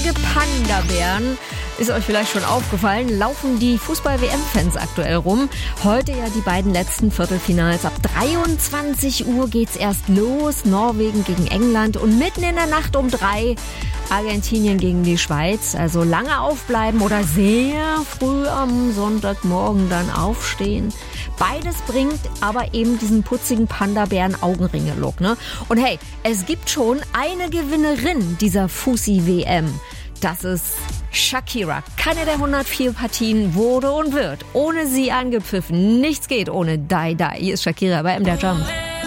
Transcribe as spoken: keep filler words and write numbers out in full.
putzige Panda-Bären. Ist euch vielleicht schon aufgefallen, laufen die Fußball-W M-Fans aktuell rum. Heute ja die beiden letzten Viertelfinals. Ab dreiundzwanzig Uhr geht's erst los. Norwegen gegen England und mitten in der Nacht um drei Argentinien gegen die Schweiz. Also lange aufbleiben oder sehr früh am Sonntagmorgen dann aufstehen. Beides bringt aber eben diesen putzigen Panda-Bären-Augenringe-Look, ne? Und hey, es gibt schon eine Gewinnerin dieser Fussi-W M. Das ist Shakira. Keine der hundertvier Partien wurde und wird ohne sie angepfiffen. Nichts geht ohne Die Die. Hier ist Shakira bei M der Jump.